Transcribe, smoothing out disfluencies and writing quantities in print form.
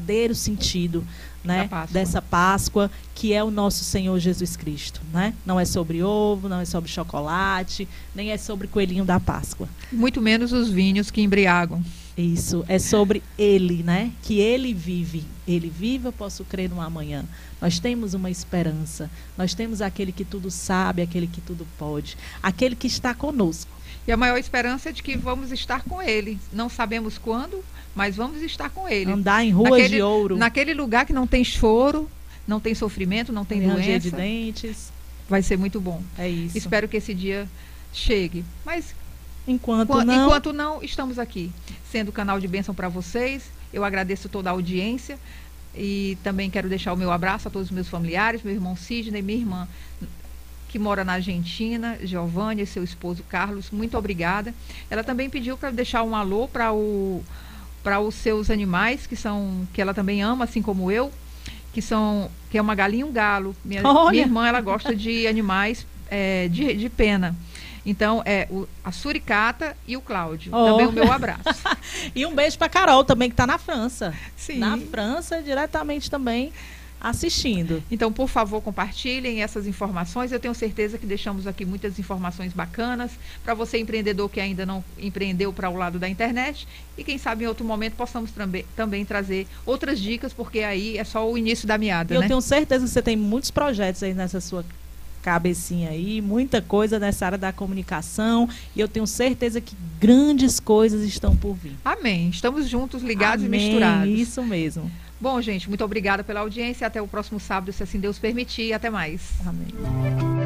verdadeiro sentido, né, dessa Páscoa, que é o nosso Senhor Jesus Cristo, né? Não é sobre ovo, não é sobre chocolate, nem é sobre coelhinho da Páscoa. Muito menos os vinhos que embriagam. Isso, é sobre Ele, né? Que Ele vive. Ele vive, eu posso crer no amanhã. Nós temos uma esperança. Nós temos aquele que tudo sabe, aquele que tudo pode. Aquele que está conosco. E a maior esperança é de que vamos estar com Ele. Não sabemos quando, mas vamos estar com Ele. Andar em ruas de ouro. Naquele lugar que não tem choro, não tem sofrimento, não tem doença. De dentes. Vai ser muito bom. É isso. Espero que esse dia chegue. Mas enquanto não, estamos aqui, sendo canal de bênção para vocês. Eu agradeço toda a audiência e também quero deixar o meu abraço a todos os meus familiares, meu irmão Sidney, minha irmã que mora na Argentina, Giovânia, e seu esposo Carlos. Muito obrigada. Ela também pediu para deixar um alô para os seus animais, que ela também ama, assim como eu, que é uma galinha e um galo. Minha irmã, ela gosta de animais de pena. Então, a Suricata e o Cláudio. Também o meu abraço. E um beijo para Carol também, que está na França. Sim. Na França, diretamente também assistindo. Então, por favor, compartilhem essas informações. Eu tenho certeza que deixamos aqui muitas informações bacanas para você, empreendedor que ainda não empreendeu para o lado da internet. E quem sabe em outro momento possamos também trazer outras dicas, porque aí é só o início da meada, né? Eu tenho certeza que você tem muitos projetos aí nessa sua cabecinha aí, muita coisa nessa área da comunicação, e eu tenho certeza que grandes coisas estão por vir. Amém. Estamos juntos, ligados Amém, e misturados. Isso mesmo. Bom, gente, muito obrigada pela audiência. Até o próximo sábado, se assim Deus permitir. Até mais. Amém.